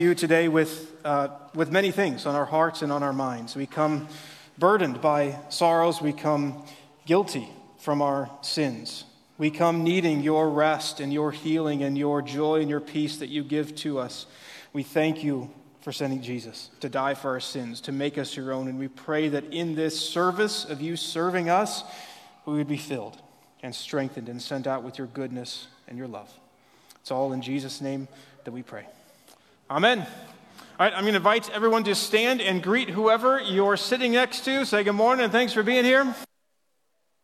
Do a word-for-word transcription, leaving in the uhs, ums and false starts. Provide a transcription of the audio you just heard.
You today with uh, with many things on our hearts and on our minds. We come burdened by sorrows. We come guilty from our sins. We come needing your rest and your healing and your joy and your peace that you give to us. We thank you for sending Jesus to die for our sins, to make us your own. And we pray that in this service of you serving us, we would be filled and strengthened and sent out with your goodness and your love. It's all in Jesus' name that we pray. Amen. All right, I'm going to invite everyone to stand and greet whoever you're sitting next to. Say good morning and thanks for being here.